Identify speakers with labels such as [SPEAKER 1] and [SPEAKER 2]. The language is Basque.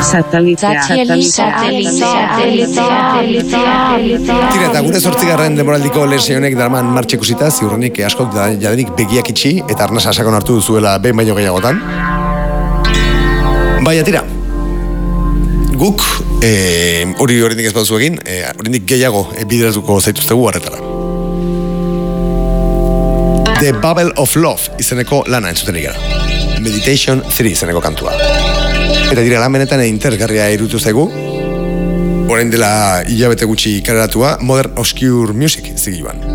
[SPEAKER 1] Tira, eta gure 8. denboraldiko lesionek darman martxe ikusita, ziurrenik askok jadenik begiak itxi eta arnasa sakon hartu duzuela behin baino gehiagotan. Baina tira, guk hori horrendik ez baduzu egin, horrendik gehiago bideratuko zaituztegu harretara. The Bubble of Love izeneko lana entzutenik gara. Meditation 3 izeneko kantua. Eta dira lan benetan interesgarria irutu zaigu. Orain dela hilabete gutxi kareratua Modern Obscure Music zigiluan.